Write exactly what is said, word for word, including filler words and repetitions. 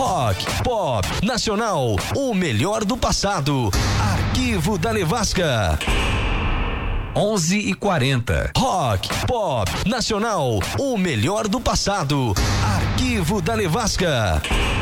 Rock, pop, nacional, o melhor do passado. Arquivo da Nevasca. onze e quarenta. Rock, pop, nacional, o melhor do passado. Arquivo da Nevasca.